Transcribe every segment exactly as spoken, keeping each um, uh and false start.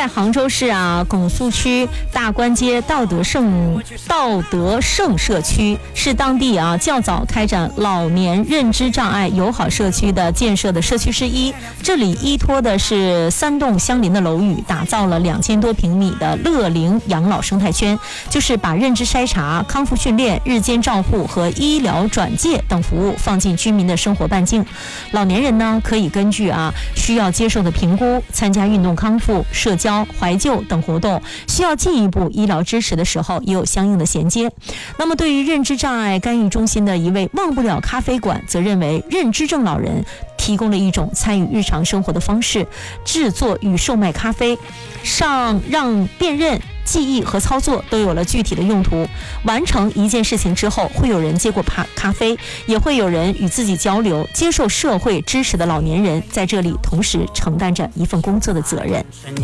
在杭州市啊拱墅区大观街道德盛道德盛社区，是当地啊较早开展老年认知障碍友好社区的建设的社区之一。这里依托的是三栋相邻的楼宇，打造了两千多平米的乐龄养老生态圈，就是把认知筛查、康复训练、日间照护和医疗转介等服务放进居民的生活半径。老年人呢，可以根据啊需要接受的评估，参加运动康复、社交、怀旧等活动，需要进一步医疗支持的时候，也有相应的衔接。那么，对于认知障碍干预中心的一位忘不了咖啡馆，则认为认知症老人提供了一种参与日常生活的方式，制作与售卖咖啡，上让辨认、记忆和操作都有了具体的用途。完成一件事情之后，会有人接过咖咖啡，也会有人与自己交流。接受社会支持的老年人在这里同时承担着一份工作的责任。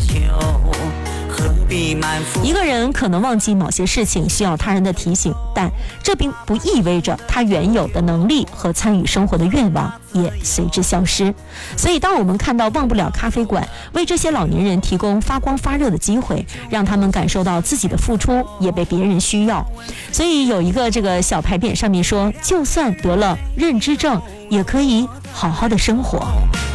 一个人可能忘记某些事情，需要他人的提醒，但这并不意味着他原有的能力和参与生活的愿望也随之消失。所以当我们看到忘不了咖啡馆为这些老年人提供发光发热的机会，让他们感受到自己的付出也被别人需要。所以有一个这个小牌匾上面说，就算得了认知症也可以好好的生活。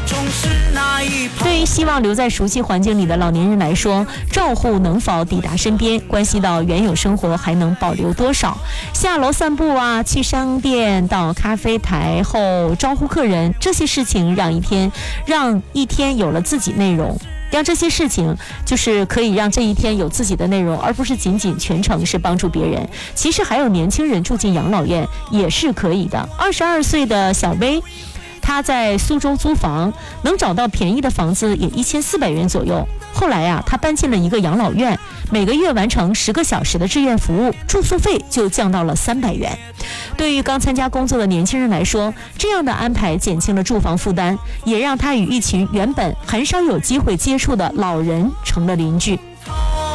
对于希望留在熟悉环境里的老年人来说，照护能否抵达身边，关系到原有生活还能保留多少。下楼散步啊，去商店到咖啡台后招呼客人，这些事情让一天让一天有了自己内容。让这些事情就是可以让这一天有自己的内容，而不是仅仅全程是帮助别人。其实还有年轻人住进养老院也是可以的。二十二岁的小薇，他在苏州租房，能找到便宜的房子也一千四百元左右。后来啊，他搬进了一个养老院，每个月完成十个小时的志愿服务，住宿费就降到了三百元。对于刚参加工作的年轻人来说，这样的安排减轻了住房负担，也让他与一群原本很少有机会接触的老人成了邻居。